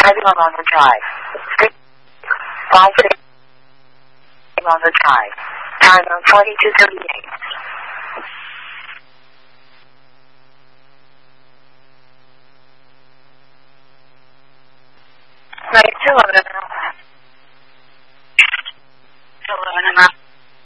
driving along the drive. 5 along the drive. Time on 4238. Right, 211.